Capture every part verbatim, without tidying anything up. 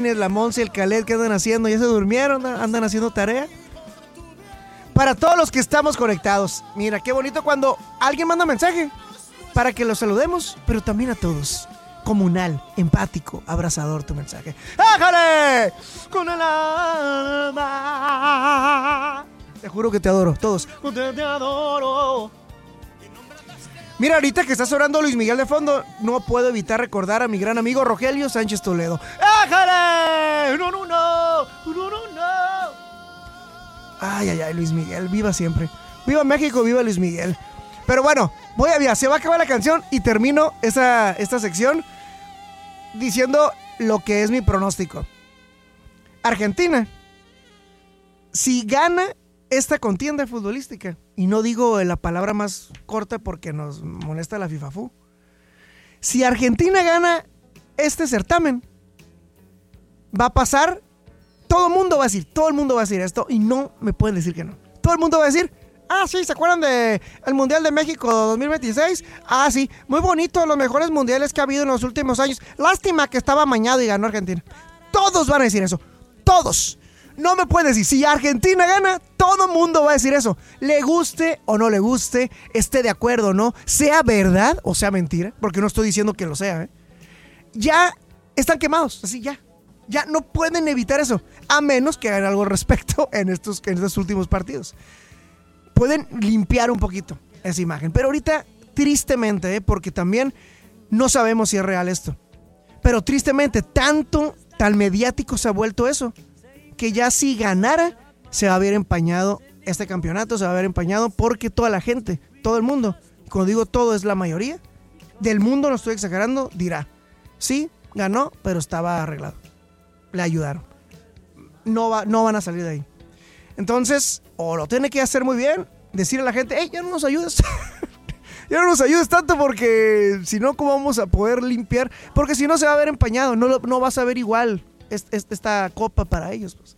la Monse y el Khaled, ¿qué andan haciendo? ¿Ya se durmieron? ¿Andan haciendo tarea? Para todos los que estamos conectados, mira, qué bonito cuando alguien manda mensaje para que los saludemos, pero también a todos. Comunal, empático, abrazador tu mensaje. ¡Ájale! Con el alma. Te juro que te adoro, todos. Te, te adoro. Mira, ahorita que está sonando Luis Miguel de fondo, no puedo evitar recordar a mi gran amigo Rogelio Sánchez Toledo. ¡Ájale! ¡No, no, no! ¡No, no, no! Ay, ay, ay, Luis Miguel, viva siempre. Viva México, viva Luis Miguel. Pero bueno, voy a ver, se va a acabar la canción y termino esa, esta sección diciendo lo que es mi pronóstico. Argentina, si gana esta contienda futbolística, y no digo la palabra más corta porque nos molesta la FIFAFU, si Argentina gana este certamen, va a pasar, todo el mundo va a decir, todo el mundo va a decir esto, y no me pueden decir que no. Todo el mundo va a decir, ah, sí, ¿se acuerdan del Mundial de México dos mil veintiséis? Ah, sí, muy bonito, los mejores mundiales que ha habido en los últimos años. Lástima que estaba amañado y ganó Argentina. Todos van a decir eso, todos. No me pueden decir, si Argentina gana, todo el mundo va a decir eso. Le guste o no le guste, esté de acuerdo o no, sea verdad o sea mentira, porque no estoy diciendo que lo sea, ¿eh? Ya están quemados, así ya. Ya no pueden evitar eso, a menos que hagan algo al respecto en estos, en estos últimos partidos. Pueden limpiar un poquito esa imagen, pero ahorita tristemente, ¿eh? Porque también no sabemos si es real esto, pero tristemente tanto, tan mediático se ha vuelto eso, que ya si ganara se va a ver empañado este campeonato, se va a ver empañado porque toda la gente, todo el mundo, cuando digo todo es la mayoría del mundo, no estoy exagerando, dirá, sí, ganó, pero estaba arreglado, le ayudaron, no, va, no van a salir de ahí. Entonces, o lo tiene que hacer muy bien, decirle a la gente, hey, ya no nos ayudes, ya no nos ayudes tanto porque si no, ¿cómo vamos a poder limpiar? Porque si no se va a ver empañado, no, no vas a ver igual esta copa para ellos, pues.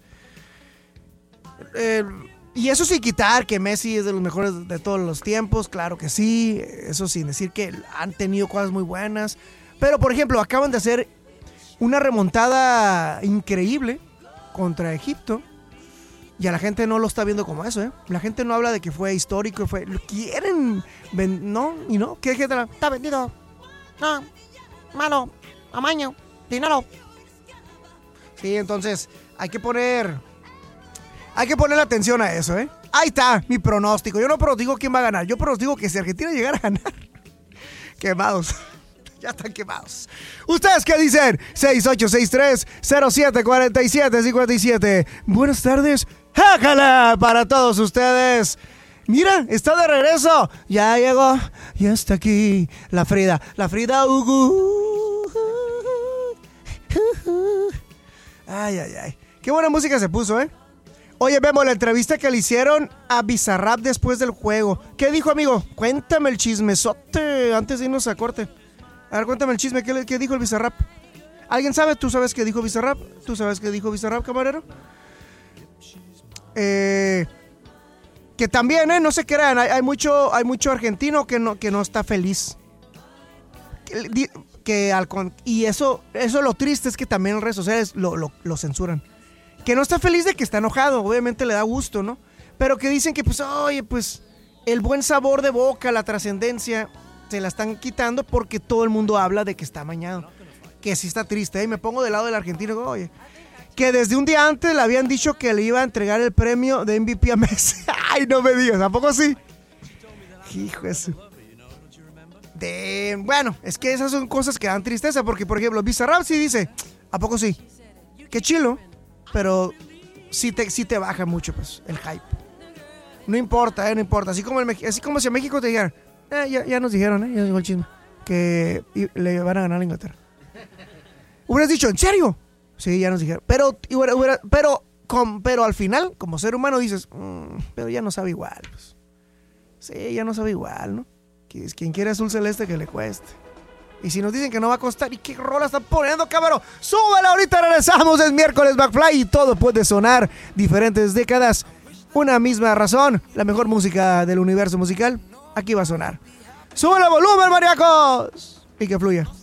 Eh, y eso sin quitar que Messi es de los mejores de todos los tiempos, claro que sí, eso sin decir que han tenido cosas muy buenas, pero por ejemplo acaban de hacer una remontada increíble contra Egipto y a la gente no lo está viendo como eso, ¿eh? La gente no habla de que fue histórico, fue, lo quieren, ven, no, y no, ¿qué gente está vendido? No, malo, amaño, dinero. Sí, entonces hay que poner hay que poner atención a eso, ¿eh? Ahí está mi pronóstico. Yo no pronostico quién va a ganar. Yo pronostico que si Argentina llegara a ganar, quemados. Ya están quemados. ¿Ustedes qué dicen? seis ocho seis tres cero siete cuatro siete cinco siete. Buenas tardes. ¡Jácala! Para todos ustedes. Mira, está de regreso. Ya llegó. Ya está aquí. La Frida. La Frida Ugu. Ay, ay, ay. Qué buena música se puso, ¿eh? Oye, vemos la entrevista que le hicieron a Bizarrap después del juego. ¿Qué dijo, amigo? Cuéntame el chismesote antes de irnos a corte. A ver, cuéntame el chisme. ¿Qué, qué dijo el Bizarrap? ¿Alguien sabe? ¿Tú sabes qué dijo Bizarrap? ¿Tú sabes qué dijo Bizarrap, camarero? Eh, que también, ¿eh? No se crean. Hay, hay, mucho, hay mucho argentino que no, que no está feliz. Que, que al, y eso, eso lo triste es que también en redes sociales lo, lo, lo censuran. Que no está feliz de que está enojado, obviamente le da gusto, ¿no? Pero que dicen que, pues, oye, pues, el buen sabor de boca, la trascendencia, se la están quitando porque todo el mundo habla de que está amañado. Que sí está triste, ¿eh? Y me pongo del lado del argentino, oye, que desde un día antes le habían dicho que le iba a entregar el premio de M V P a Messi. Ay, no me digas, ¿a poco sí? Hijo eso. De... Bueno, es que esas son cosas que dan tristeza, porque, por ejemplo, Bizarrap sí dice, ¿a poco sí? Qué chilo. Pero sí te, sí te baja mucho, pues, el hype. No importa, eh, no importa. Así como, el, así como si a México te dijeran, eh, ya, ya nos dijeron, eh, ya llegó el chisme, que le van a ganar a Inglaterra. Hubieras dicho, ¿en serio? Sí, ya nos dijeron. Pero, hubiera, hubiera, pero, con, pero al final, como ser humano, dices, mmm, pero ya no sabe igual, pues. Sí, ya no sabe igual, ¿no? Quien quiere azul celeste que le cueste. Y si nos dicen que no va a costar, ¿y qué rola están poniendo, cabrón? ¡Súbela! Ahorita regresamos, es miércoles McFly y todo puede sonar. Diferentes décadas, una misma razón. La mejor música del universo musical, aquí va a sonar. ¡Súbela volumen, mariacos! Y que fluya.